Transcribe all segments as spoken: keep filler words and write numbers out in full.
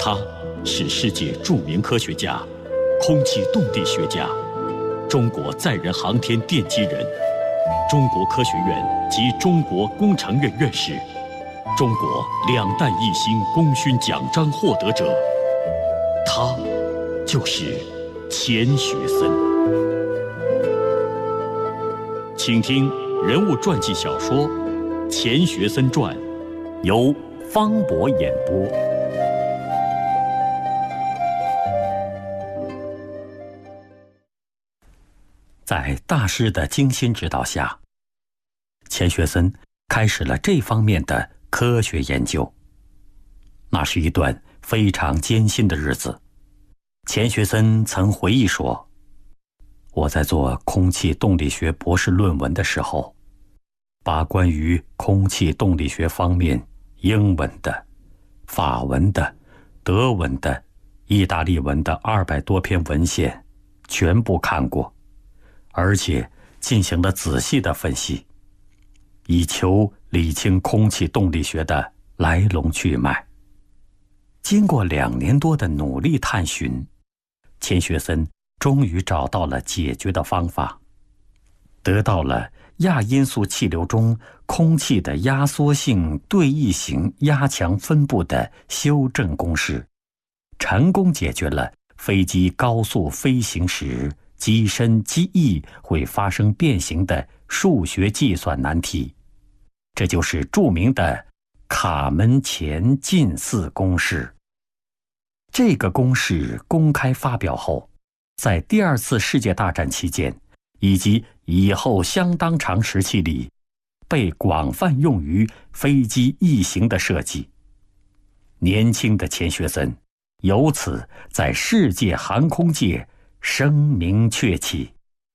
他是世界著名科学家、空气动力学家，中国载人航天奠基人，中国科学院及中国工程院院士，中国两弹一星功勋奖章获得者。他就是钱学森。请听人物传记小说《钱学森传》，由方博演播。在大师的精心指导下，钱学森开始了这方面的科学研究。那是一段非常艰辛的日子。钱学森曾回忆说，我在做空气动力学博士论文的时候，把关于空气动力学方面英文的、法文的、德文的、意大利文的二百多篇文献全部看过，而且进行了仔细的分析，以求理清空气动力学的来龙去脉。经过两年多的努力探寻，钱学森终于找到了解决的方法，得到了亚音速气流中空气的压缩性对异型压强分布的修正公式，成功解决了飞机高速飞行时机身机翼会发生变形的数学计算难题。这就是著名的卡门前近似公式。这个公式公开发表后，在第二次世界大战期间以及以后相当长时期里，被广泛用于飞机翼型的设计。年轻的钱学森由此在世界航空界声名鹊起。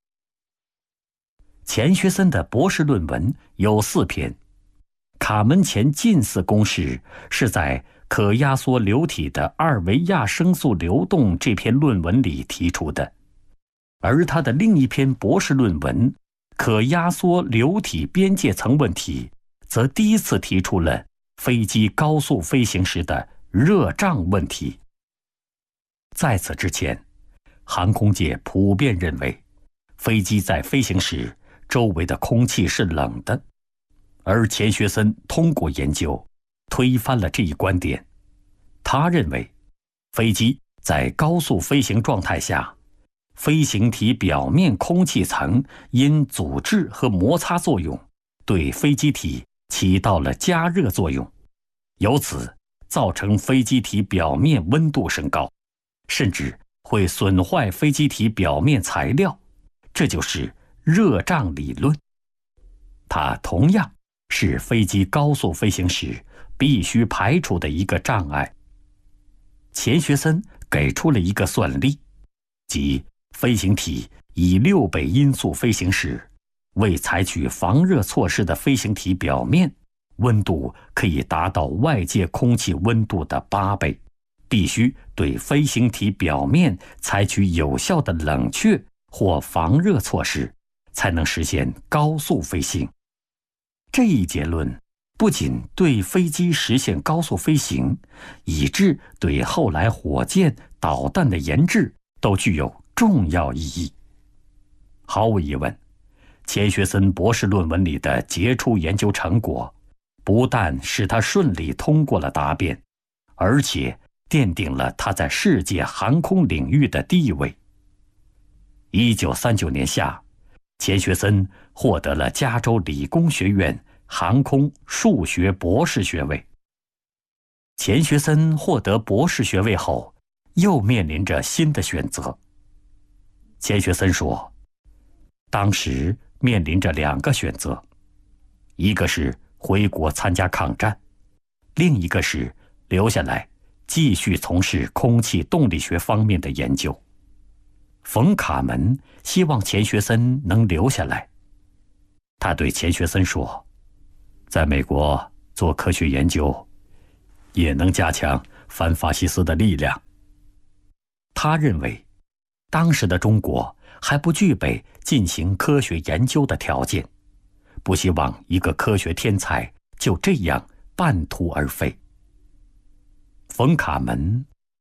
钱学森的博士论文有四篇，卡门前近似公式是在可压缩流体的二维亚声速流动这篇论文里提出的，而他的另一篇博士论文可压缩流体边界层问题，则第一次提出了飞机高速飞行时的热胀问题。在此之前，航空界普遍认为，飞机在飞行时周围的空气是冷的，而钱学森通过研究推翻了这一观点。他认为，飞机在高速飞行状态下，飞行体表面空气层因阻滞和摩擦作用，对飞机体起到了加热作用，由此造成飞机体表面温度升高，甚至会损坏飞机体表面材料，这就是热胀理论。它同样是飞机高速飞行时必须排除的一个障碍。钱学森给出了一个算例，即飞行体以六倍音速飞行时，未采取防热措施的飞行体表面温度可以达到外界空气温度的八倍，必须对飞行体表面采取有效的冷却或防热措施，才能实现高速飞行。这一结论不仅对飞机实现高速飞行，以致对后来火箭、导弹的研制都具有重要意义。毫无疑问，钱学森博士论文里的杰出研究成果，不但使他顺利通过了答辩，而且奠定了他在世界航空领域的地位。一九三九年夏，钱学森获得了加州理工学院航空数学博士学位。钱学森获得博士学位后，又面临着新的选择。钱学森说，当时面临着两个选择，一个是回国参加抗战，另一个是留下来继续从事空气动力学方面的研究。冯卡门希望钱学森能留下来。他对钱学森说，在美国做科学研究，也能加强反法西斯的力量。他认为，当时的中国还不具备进行科学研究的条件，不希望一个科学天才就这样半途而废。冯卡门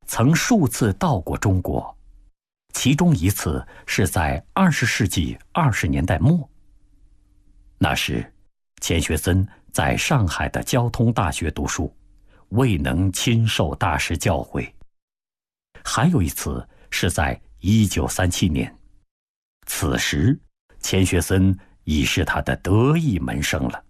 曾数次到过中国，其中一次是在二十世纪二十年代末。那时，钱学森在上海的交通大学读书，未能亲受大师教诲。还有一次是在一九三七年，此时钱学森已是他的得意门生了。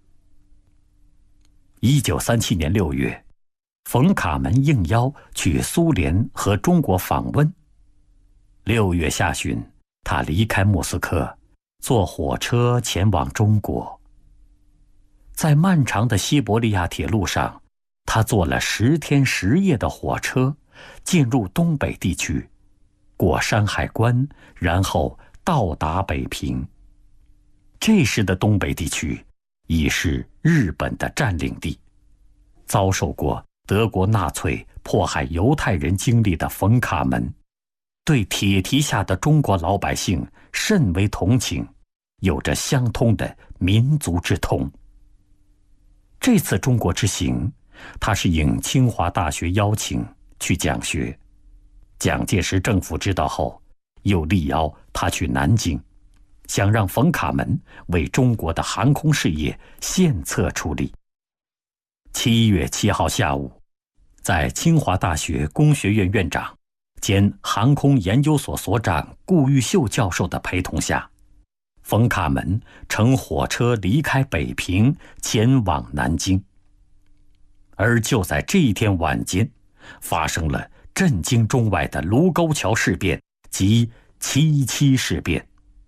一九三七年六月，冯卡门应邀去苏联和中国访问。六月下旬，他离开莫斯科，坐火车前往中国。在漫长的西伯利亚铁路上，他坐了十天十夜的火车，进入东北地区，过山海关，然后到达北平。这时的东北地区已是日本的占领地，遭受过德国纳粹迫害犹太人经历的冯卡门，对铁蹄下的中国老百姓甚为同情，有着相通的民族之痛。这次中国之行，他是应清华大学邀请去讲学。蒋介石政府知道后，又力邀他去南京，想让冯卡门为中国的航空事业献策出力。七月七号下午，在清华大学工学院院长兼航空研究所所长顾毓秀教授的陪同下，冯卡门乘火车离开北平，前往南京。而就在这一天晚间，发生了震惊中外的卢沟桥事变及七七事变。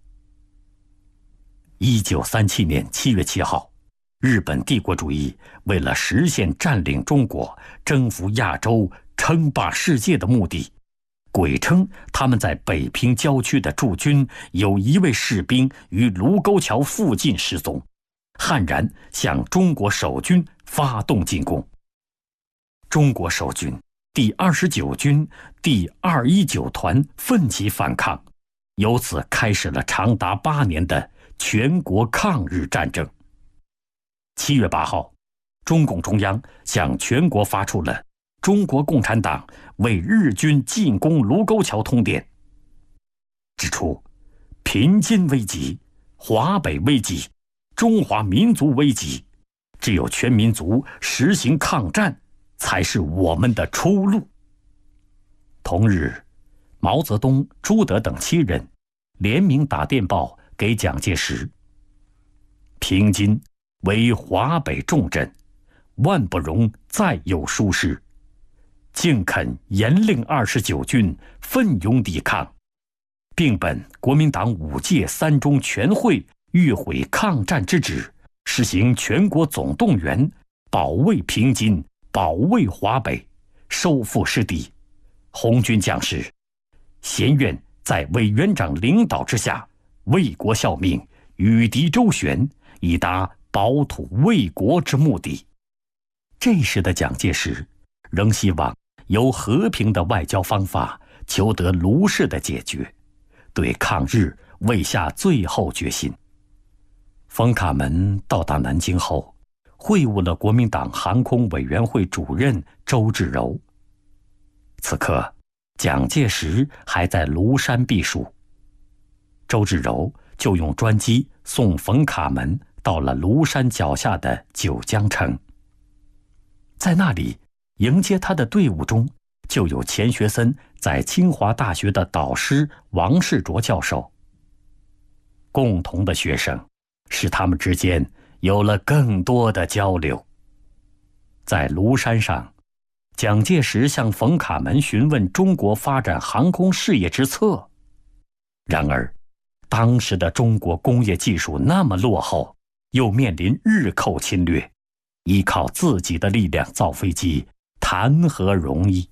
一九三七年七月七号，日本帝国主义为了实现占领中国、征服亚洲、称霸世界的目的，鬼称他们在北平郊区的驻军有一位士兵于卢沟桥附近失踪，悍然向中国守军发动进攻。中国守军第二十九军第二一九团奋起反抗，由此开始了长达八年的全国抗日战争。七月八号，中共中央向全国发出了中国共产党为日军进攻卢沟桥通电，指出平津危急、华北危急、中华民族危急，只有全民族实行抗战，才是我们的出路。同日，毛泽东、朱德等七人联名打电报给蒋介石：平津为华北重镇，万不容再有疏失，竟肯严令二十九军奋勇抵抗，并本国民党五届三中全会预毁抗战之旨，实行全国总动员，保卫平津，保卫华北，收复失地。红军将士咸愿在委员长领导之下，为国效命，与敌周旋，以达保土卫国之目的。这时的蒋介石仍希望由和平的外交方法求得卢氏的解决，对抗日未下最后决心。冯卡门到达南京后，会晤了国民党航空委员会主任周至柔。此刻，蒋介石还在庐山避暑，周至柔就用专机送冯卡门到了庐山脚下的九江城。在那里迎接他的队伍中，就有钱学森在清华大学的导师王世卓教授。共同的学生使他们之间有了更多的交流。在庐山上，蒋介石向冯卡门询问中国发展航空事业之策。然而，当时的中国工业技术那么落后，又面临日寇侵略，依靠自己的力量造飞机，谈何容易？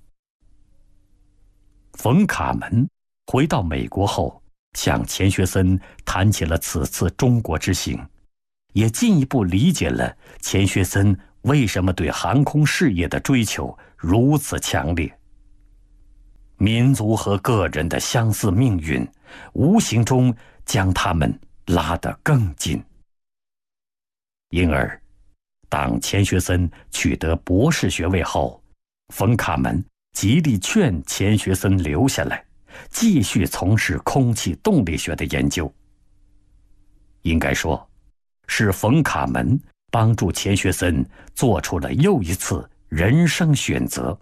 冯卡门回到美国后，向钱学森谈起了此次中国之行，也进一步理解了钱学森为什么对航空事业的追求如此强烈。民族和个人的相似命运，无形中将他们拉得更近。因而，当钱学森取得博士学位后，冯卡门极力劝钱学森留下来，继续从事空气动力学的研究。应该说，是冯卡门帮助钱学森做出了又一次人生选择。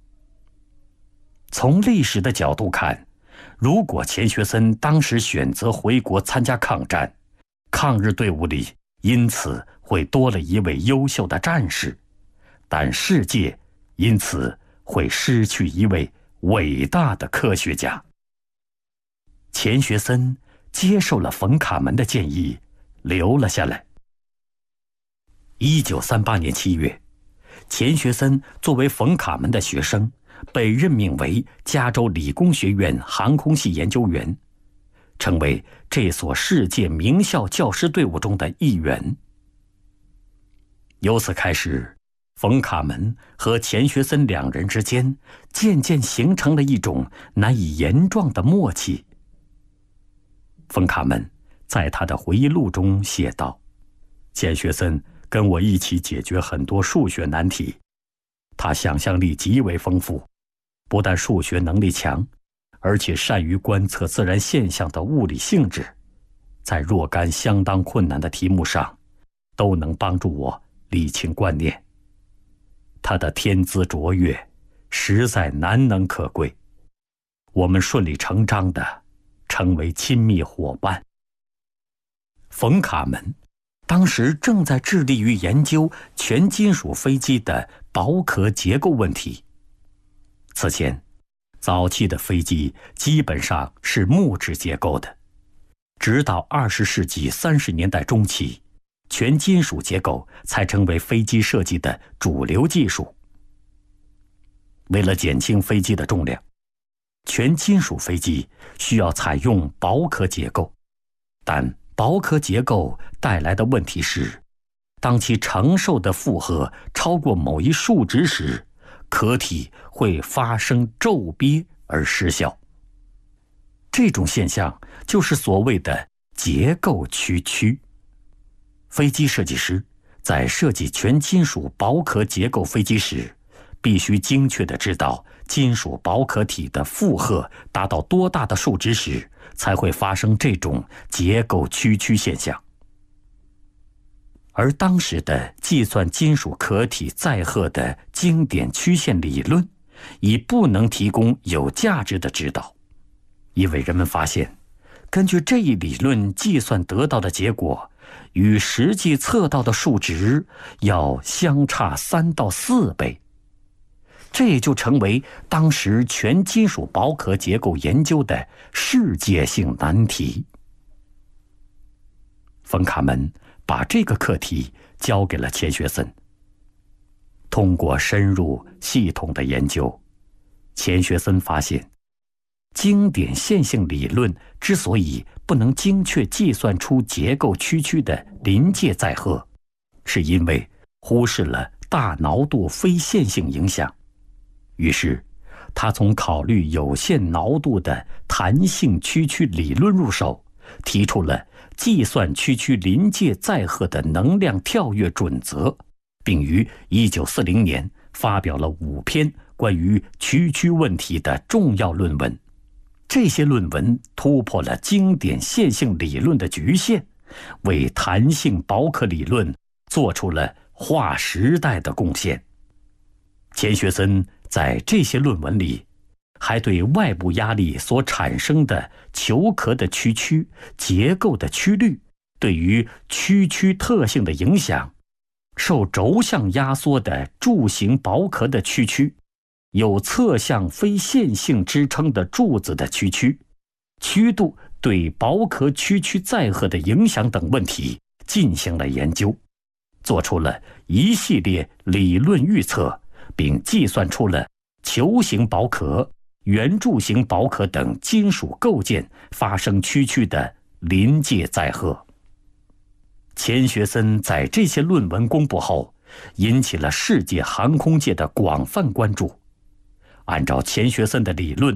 从历史的角度看，如果钱学森当时选择回国参加抗战，抗日队伍里因此会多了一位优秀的战士，但世界因此会失去一位伟大的科学家。钱学森接受了冯卡门的建议，留了下来。一九三八年七月，钱学森作为冯卡门的学生，被任命为加州理工学院航空系研究员，成为这所世界名校教师队伍中的一员。由此开始，冯卡门和钱学森两人之间渐渐形成了一种难以言状的默契。冯卡门在他的回忆录中写道：钱学森跟我一起解决很多数学难题，他想象力极为丰富，不但数学能力强，而且善于观测自然现象的物理性质，在若干相当困难的题目上都能帮助我理清观念。他的天资卓越实在难能可贵，我们顺理成章地成为亲密伙伴。冯卡门当时正在致力于研究全金属飞机的薄壳结构问题。此前，早期的飞机基本上是木质结构的，直到二十世纪三十年代中期，全金属结构才成为飞机设计的主流技术。为了减轻飞机的重量，全金属飞机需要采用薄壳结构，但薄壳结构带来的问题是，当其承受的负荷超过某一数值时，壳体会发生皱憋而失效。这种现象就是所谓的结构屈曲。飞机设计师在设计全金属薄壳结构飞机时，必须精确地知道金属薄壳体的负荷达到多大的数值时，才会发生这种结构屈曲现象。而当时的计算金属壳体载荷的经典曲线理论已不能提供有价值的指导，因为人们发现，根据这一理论计算得到的结果与实际测到的数值要相差三到四倍。这也就成为当时全金属薄壳结构研究的世界性难题。冯卡门把这个课题交给了钱学森。通过深入系统的研究，钱学森发现，经典线性理论之所以不能精确计算出结构屈曲的临界载荷，是因为忽视了大挠度非线性影响。于是，他从考虑有限挠度的弹性屈曲理论入手，提出了计算屈曲临界载荷的能量跳跃准则，并于一九四零年发表了五篇关于屈曲问题的重要论文。这些论文突破了经典线性理论的局限，为弹性薄壳理论做出了划时代的贡献。钱学森在这些论文里，还对外部压力所产生的球壳的屈曲、结构的曲率对于屈曲特性的影响，受轴向压缩的柱形薄壳的屈曲，有侧向非线性支撑的柱子的屈曲，曲度对薄壳屈曲载荷的影响等问题进行了研究，做出了一系列理论预测，并计算出了球形薄壳、圆柱形薄壳等金属构件发生屈曲的临界载荷。钱学森在这些论文公布后，引起了世界航空界的广泛关注。按照钱学森的理论，